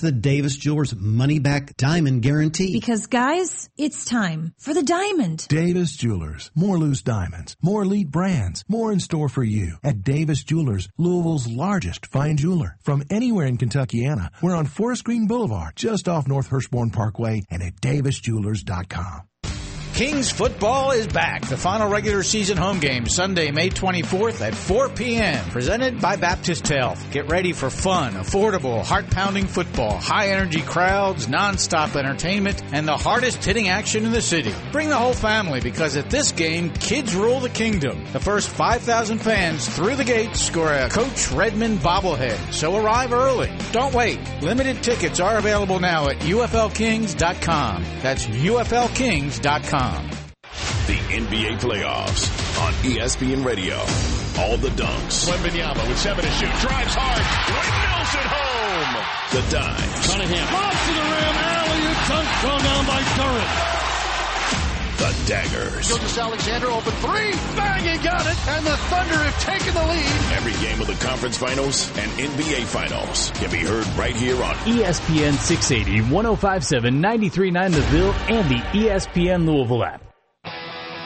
the Davis Jewelers money-back diamond guarantee. Because, guys, it's time for the diamond. Davis Jewelers. More loose diamonds. More elite brands. More in store for you at Davis Jewelers, Louisville's largest fine jeweler. From anywhere in Kentuckiana, we're on Forest Green Boulevard, just off North Hirschborn Parkway, and at davisjewelers.com. Kings football is back. The final regular season home game Sunday, May 24th at 4 p.m. Presented by Baptist Health. Get ready for fun, affordable, heart-pounding football, high-energy crowds, non-stop entertainment, and the hardest-hitting action in the city. Bring the whole family because at this game, kids rule the kingdom. The first 5,000 fans through the gates score a Coach Redmond bobblehead. So arrive early. Don't wait. Limited tickets are available now at UFLKings.com. That's UFLKings.com. The NBA playoffs on ESPN Radio. All the dunks. Wembanyama with 7 to shoot. Drives hard. Windmills it home. The dimes. Cunningham. Lob to the rim. Alley-oop dunk thrown down by Durant. The daggers. Gilgeous-Alexander open 3. Bang, he got it. And the Thunder have taken the lead. Every game of the conference finals and NBA finals can be heard right here on ESPN 680, 105.7, 93.9 The Ville, and the ESPN Louisville app.